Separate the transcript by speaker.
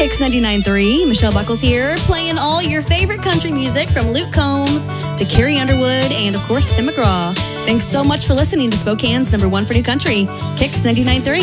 Speaker 1: Kicks 99.3. Michelle Buckles here, playing all your favorite country music from Luke Combs to Carrie Underwood and, of course, Tim McGraw. Thanks so much for listening to Spokane's #1 for new country, Kicks 99.3.